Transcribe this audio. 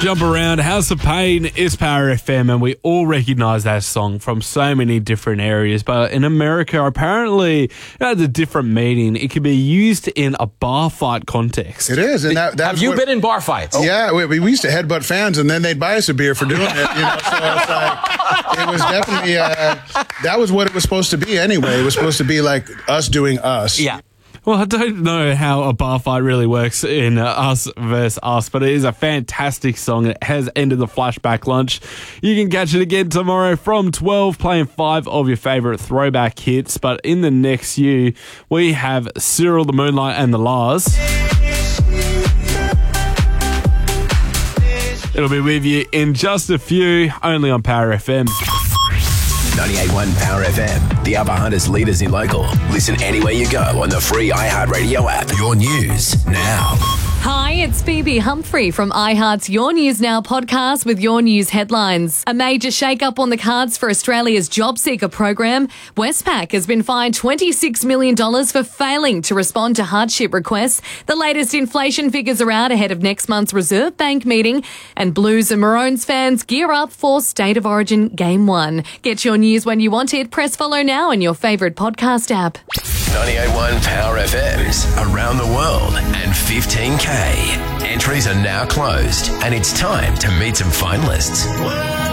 Jump Around, House of Pain is Power FM, and we all recognise that song from so many different areas. But in America, apparently, it has a different meaning. It can be used in a bar fight context. It is. And Have you been in bar fights? Yeah, we used to headbutt fans, and then they'd buy us a beer for doing it. So it's like, it was definitely, that was what it was supposed to be anyway. It was supposed to be like us doing us. Yeah. Well, I don't know how a bar fight really works in Us versus Us, but it is a fantastic song. It has ended the flashback lunch. You can catch it again tomorrow from 12, playing 5 of your favourite throwback hits. But in the next few, we have Cyril the Moonlight and the Lars. It'll be with you in just a few, only on Power FM. 98.1 Power FM, the Upper Hunters leaders in local. Listen anywhere you go on the free iHeartRadio app. Your news now. Hi, it's Phoebe Humphrey from iHeart's Your News Now podcast with your news headlines. A major shake-up on the cards for Australia's job seeker program. Westpac has been fined $26 million for failing to respond to hardship requests. The latest inflation figures are out ahead of next month's Reserve Bank meeting. And Blues and Maroons fans gear up for State of Origin Game 1. Get your news when you want it. Press follow now in your favourite podcast app. 98.1 Power FM's Around the World and 15K. Entries are now closed, and it's time to meet some finalists.